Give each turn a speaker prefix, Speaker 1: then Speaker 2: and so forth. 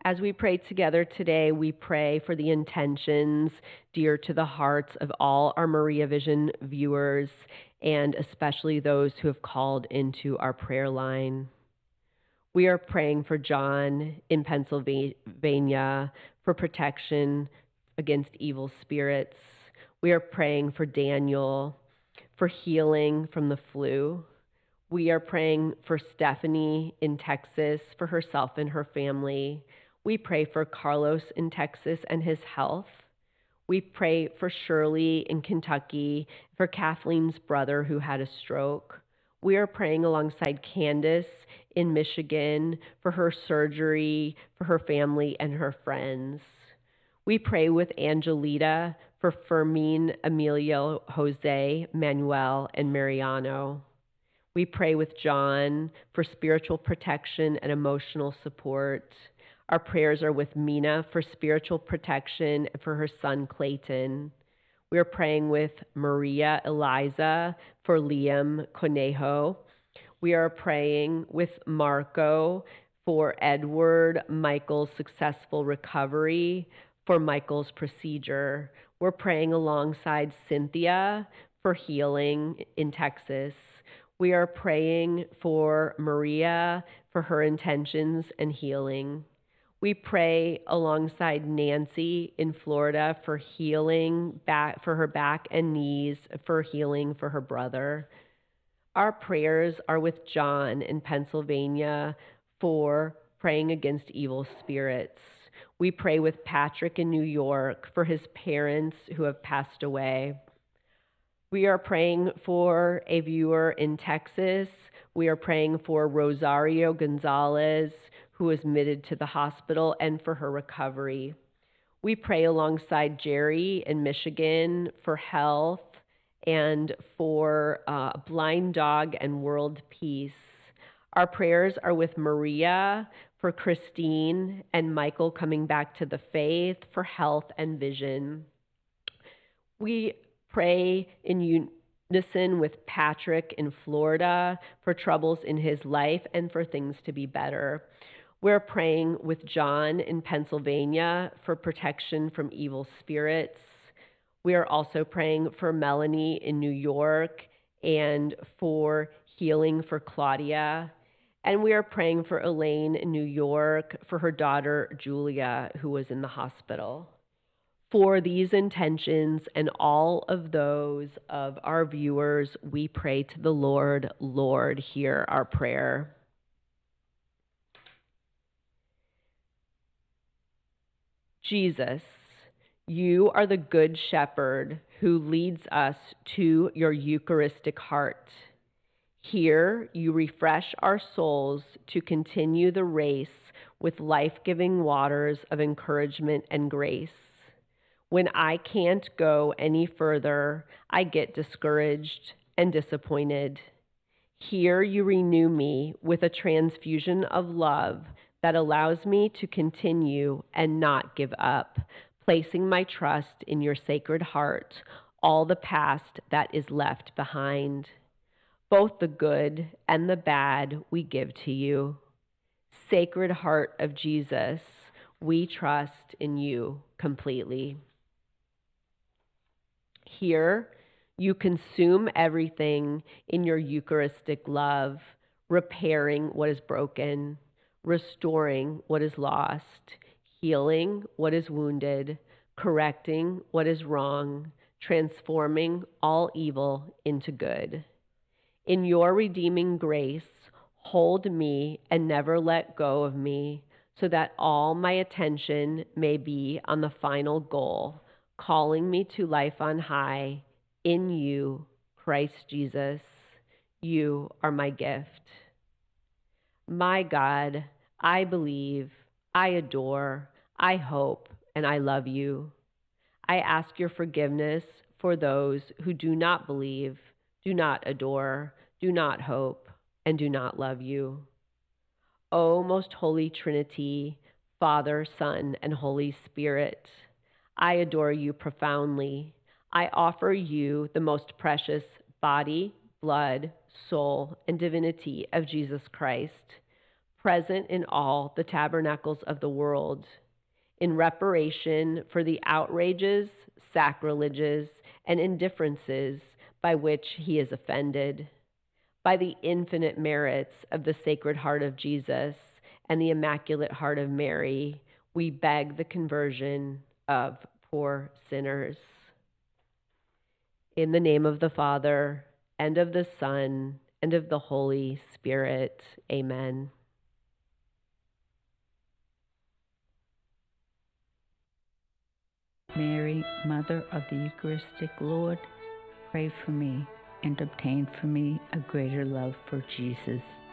Speaker 1: As we pray together today, we pray for the intentions dear to the hearts of all our Maria Vision viewers, and especially those who have called into our prayer line. We are praying for John in Pennsylvania for protection against evil spirits. We are praying for Daniel for healing from the flu. We are praying for Stephanie in Texas for herself and her family. We pray for Carlos in Texas and his health. We pray for Shirley in Kentucky, for Kathleen's brother who had a stroke. We are praying alongside Candace in Michigan for her surgery, for her family and her friends. We pray with Angelita for Fermin, Emilio, Jose, Manuel, and Mariano. We pray with John for spiritual protection and emotional support. Our prayers are with Mina for spiritual protection and for her son Clayton. We are praying with Maria Eliza for Liam Conejo. We are praying with Marco for Edward Michael's successful recovery, for Michael's procedure. We're praying alongside Cynthia for healing in Texas. We are praying for Maria for her intentions and healing. We pray alongside Nancy in Florida for healing back for her back and knees, for healing for her brother. Our prayers are with John in Pennsylvania for praying against evil spirits. We pray with Patrick in New York for his parents who have passed away. We are praying for a viewer in Texas. We are praying for Rosario Gonzalez, who is admitted to the hospital, and for her recovery. We pray alongside Jerry in Michigan for health and for blind dog and world peace. Our prayers are with Maria for Christine and Michael coming back to the faith, for health and vision. We pray in unison with Patrick in Florida for troubles in his life and for things to be better. We're praying with John in Pennsylvania for protection from evil spirits. We are also praying for Melanie in New York and for healing for Claudia. And we are praying for Elaine in New York for her daughter Julia, who was in the hospital. For these intentions and all of those of our viewers, we pray to the Lord. Lord, hear our prayer. Jesus, you are the good shepherd who leads us to your Eucharistic heart. Here you refresh our souls to continue the race with life-giving waters of encouragement and grace. When I can't go any further, I get discouraged and disappointed. Here you renew me with a transfusion of love that allows me to continue and not give up, placing my trust in your Sacred Heart, all the past that is left behind. Both the good and the bad we give to you. Sacred Heart of Jesus, we trust in you completely. Here, you consume everything in your Eucharistic love, repairing what is broken, restoring what is lost, healing what is wounded, correcting what is wrong, transforming all evil into good. In your redeeming grace, hold me and never let go of me, so that all my attention may be on the final goal, calling me to life on high, in you, Christ Jesus. You are my gift. My God, I believe, I adore, I hope, and I love you. I ask your forgiveness for those who do not believe, do not adore, do not hope, and do not love you. O most holy Trinity, Father, Son, and Holy Spirit, I adore you profoundly. I offer you the most precious body, blood, soul, and divinity of Jesus Christ. present in all the tabernacles of the world, in reparation for the outrages, sacrileges, and indifferences by which he is offended, by the infinite merits of the Sacred Heart of Jesus and the Immaculate Heart of Mary, we beg the conversion of poor sinners. In the name of the Father, and of the Son, and of the Holy Spirit. Amen.
Speaker 2: Mary, Mother of the Eucharistic Lord, pray for me and obtain for me a greater love for Jesus.